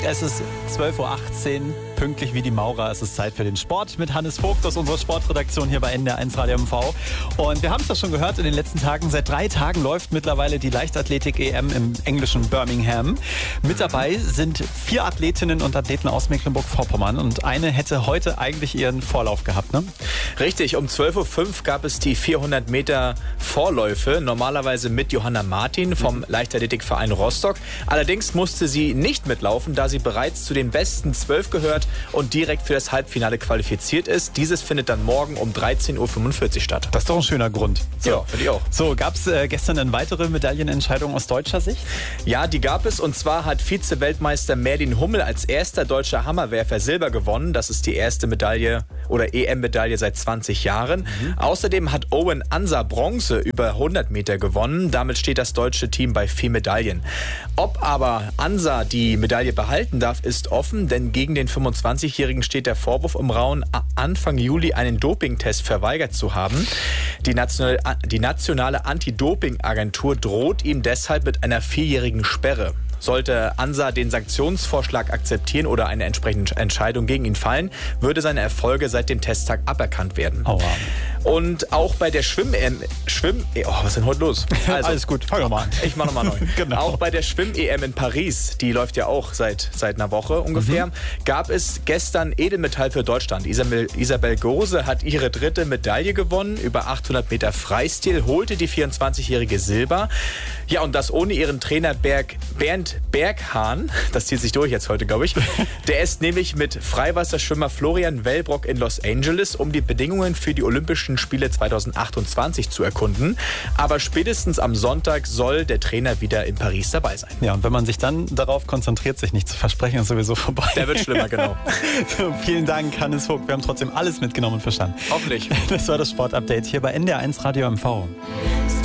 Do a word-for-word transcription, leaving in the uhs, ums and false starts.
Es ist zwölf Uhr achtzehn, pünktlich wie die Maurer. Es ist Zeit für den Sport mit Hannes Vogt aus unserer Sportredaktion hier bei N D R eins Radio M V. Und wir haben es ja schon gehört in den letzten Tagen. Seit drei Tagen läuft mittlerweile die Leichtathletik-E M im englischen Birmingham. Mit dabei sind vier Athletinnen und Athleten aus Mecklenburg-Vorpommern. Und eine hätte heute eigentlich ihren Vorlauf gehabt, ne? Richtig, um zwölf Uhr fünf gab es die vierhundert Meter Vorläufe. Normalerweise mit Johanna Martin vom Leichtathletikverein Rostock. Allerdings musste sie nicht mitlaufen, da sie bereits zu den besten zwölf gehört und direkt für das Halbfinale qualifiziert ist. Dieses findet dann morgen um dreizehn Uhr fünfundvierzig statt. Das ist doch ein schöner Grund. So, ja, finde ich auch. So, gab es äh, gestern eine weitere Medaillenentscheidung aus deutscher Sicht? Ja, die gab es. Und zwar hat Vize-Weltmeister Merlin Hummel als erster deutscher Hammerwerfer Silber gewonnen. Das ist die erste Medaille oder E M-Medaille seit zwanzig Jahren. Mhm. Außerdem hat Owen Ansa Bronze über hundert Meter gewonnen. Damit steht das deutsche Team bei vier Medaillen. Ob aber Ansa die Medaille behalten darf, ist offen, denn gegen den fünfundzwanzigjährigen steht der Vorwurf im Raum, Anfang Juli einen Dopingtest verweigert zu haben. Die nationale, die nationale Anti-Doping-Agentur droht ihm deshalb mit einer vierjährigen Sperre. Sollte Ansa den Sanktionsvorschlag akzeptieren oder eine entsprechende Entscheidung gegen ihn fallen, würde seine Erfolge seit dem Testtag aberkannt werden. Aua. Und auch bei der Schwimm-E M... Schwimm... Oh, was ist denn heute los? Also, alles gut, fang doch mal an. Ich mach nochmal neu. Genau. Auch bei der Schwimm-E M in Paris, die läuft ja auch seit, seit einer Woche ungefähr, mhm. gab es gestern Edelmetall für Deutschland. Isabel, Isabel Gose hat ihre dritte Medaille gewonnen. Über achthundert Meter Freistil holte die vierundzwanzigjährige Silber. Ja, und das ohne ihren Trainer Berg, Bernd Berghahn. Das zieht sich durch jetzt heute, glaube ich. Der ist nämlich mit Freiwasserschwimmer Florian Wellbrock in Los Angeles, um die Bedingungen für die Olympischen Spiele zweitausendachtundzwanzig zu erkunden. Aber spätestens am Sonntag soll der Trainer wieder in Paris dabei sein. Ja, und wenn man sich dann darauf konzentriert, sich nicht zu versprechen, ist sowieso vorbei. Der wird schlimmer, genau. So, vielen Dank, Hannes Vogt. Wir haben trotzdem alles mitgenommen und verstanden. Hoffentlich. Das war das Sportupdate hier bei N D R eins Radio M V.